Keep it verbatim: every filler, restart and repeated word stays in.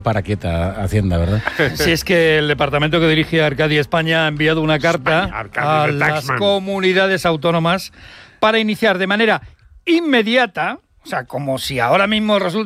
Para quieta Hacienda, ¿verdad? Si es que el departamento que dirige Arcadia España ha enviado una carta España, Arcadia, a the las taxman. comunidades autónomas para iniciar de manera inmediata, o sea, como si ahora mismo resulta